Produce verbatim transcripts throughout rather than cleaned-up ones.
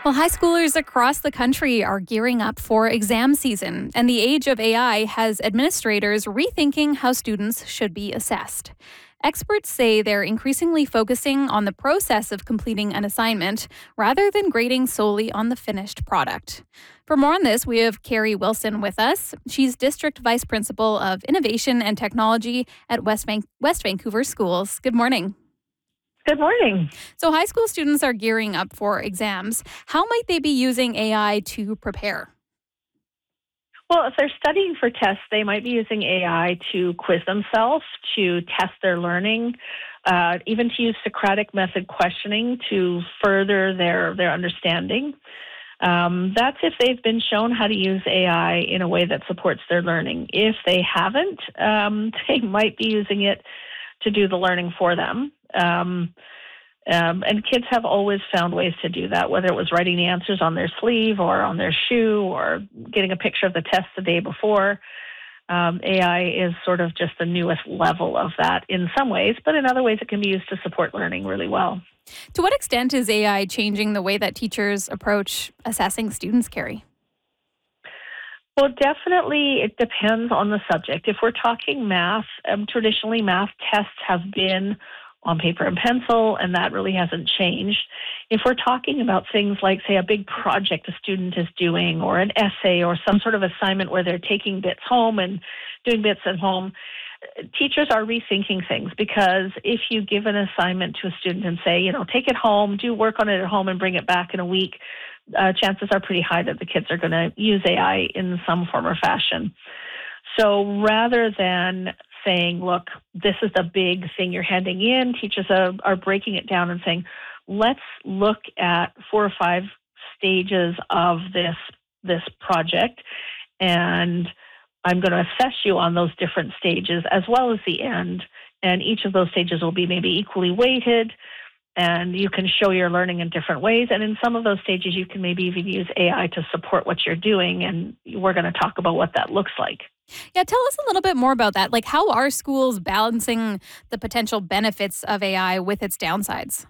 Well, high schoolers across the country are gearing up for exam season, and the age of A I has administrators rethinking how students should be assessed. Experts say they're increasingly focusing on the process of completing an assignment rather than grading solely on the finished product. For more on this, we have Carrie Wilson with us. She's District Vice Principal of Innovation and Technology at West, Van- West Vancouver Schools. Good morning. Good morning. So, high school students are gearing up for exams. How might they be using A I to prepare? Well, if they're studying for tests, they might be using A I to quiz themselves, to test their learning, uh, even to use Socratic method questioning to further their, their understanding. Um, that's if they've been shown how to use A I in a way that supports their learning. If they haven't, um, they might be using it to do the learning for them. Um, um, and kids have always found ways to do that, whether it was writing the answers on their sleeve or on their shoe or getting a picture of the test the day before. Um, A I is sort of just the newest level of that in some ways, but in other ways it can be used to support learning really well. To what extent is A I changing the way that teachers approach assessing students, Carrie? Well, definitely it depends on the subject. If we're talking math, um, traditionally math tests have been on paper and pencil, and that really hasn't changed. If we're talking about things like, say, a big project a student is doing or an essay or some sort of assignment where they're taking bits home and doing bits at home, teachers are rethinking things, because if you give an assignment to a student and say, you know, take it home, do work on it at home and bring it back in a week, uh, chances are pretty high that the kids are going to use A I in some form or fashion. So rather than saying, look, this is the big thing you're handing in, teachers are, are breaking it down and saying, let's look at four or five stages of this, this project, and I'm going to assess you on those different stages as well as the end. And each of those stages will be maybe equally weighted, and you can show your learning in different ways. And in some of those stages, you can maybe even use A I to support what you're doing. And we're going to talk about what that looks like. Yeah, tell us a little bit more about that. Like, how are schools balancing the potential benefits of A I with its downsides?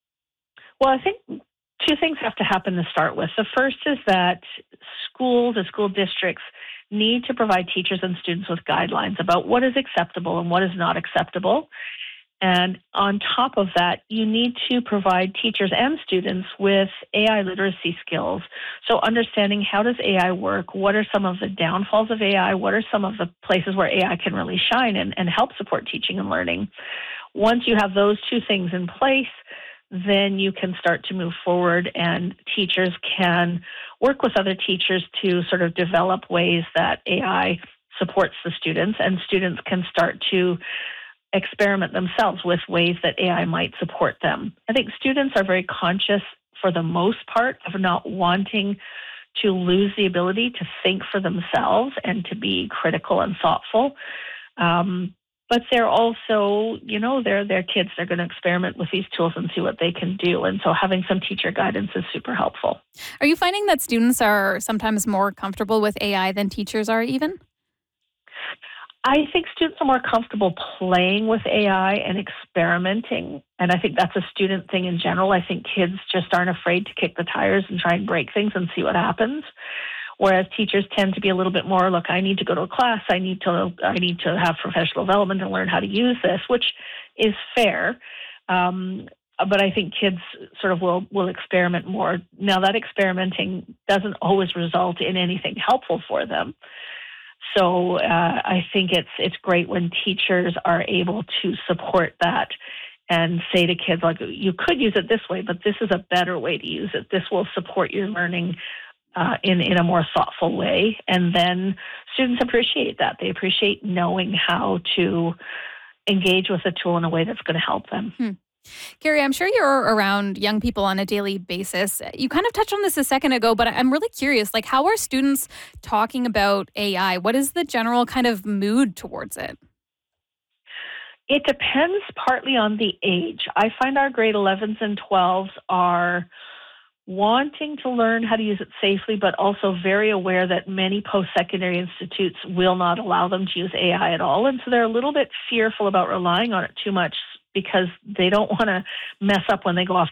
Well, I think two things have to happen to start with. The first is that schools and school districts need to provide teachers and students with guidelines about what is acceptable and what is not acceptable. And on top of that, you need to provide teachers and students with A I literacy skills. So understanding, how does A I work? What are some of the downfalls of A I? What are some of the places where A I can really shine and, and help support teaching and learning? Once you have those two things in place, then you can start to move forward, and teachers can work with other teachers to sort of develop ways that A I supports the students, and students can start to experiment themselves with ways that A I might support them. I think students are very conscious, for the most part, of not wanting to lose the ability to think for themselves and to be critical and thoughtful. Um, but they're also, you know, they're, they're kids. They're going to experiment with these tools and see what they can do. And so having some teacher guidance is super helpful. Are you finding that students are sometimes more comfortable with A I than teachers are even? I think students are more comfortable playing with A I and experimenting. And I think that's a student thing in general. I think kids just aren't afraid to kick the tires and try and break things and see what happens. Whereas teachers tend to be a little bit more, look, I need to go to a class, I need to I need to have professional development and learn how to use this, which is fair. Um, but I think kids sort of will, will experiment more. Now, that experimenting doesn't always result in anything helpful for them. So uh, I think it's it's great when teachers are able to support that and say to kids, like, you could use it this way, but this is a better way to use it. This will support your learning uh, in, in a more thoughtful way. And then students appreciate that. They appreciate knowing how to engage with a tool in a way that's going to help them. Hmm. Carrie, I'm sure you're around young people on a daily basis. You kind of touched on this a second ago, but I'm really curious, like, how are students talking about A I? What is the general kind of mood towards it? It depends partly on the age. I find our grade elevens and twelves are wanting to learn how to use it safely, but also very aware that many post-secondary institutes will not allow them to use A I at all. And so they're a little bit fearful about relying on it too much, because they don't want to mess up when they go off